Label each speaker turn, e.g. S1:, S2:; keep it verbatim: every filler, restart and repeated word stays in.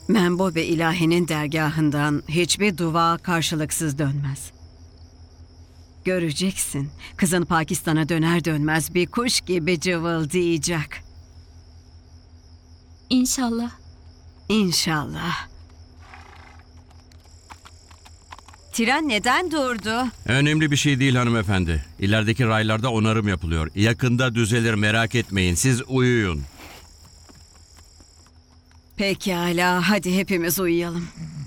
S1: Menbo ve ilahinin dergahından hiçbir dua karşılıksız dönmez. Göreceksin, kızın Pakistan'a döner dönmez bir kuş gibi cıvıldayacak.
S2: İnşallah.
S1: İnşallah. Tren neden durdu?
S3: Önemli bir şey değil hanımefendi. İlerideki raylarda onarım yapılıyor. Yakında düzelir, merak etmeyin. Siz uyuyun.
S1: Pekala, hadi hepimiz uyuyalım.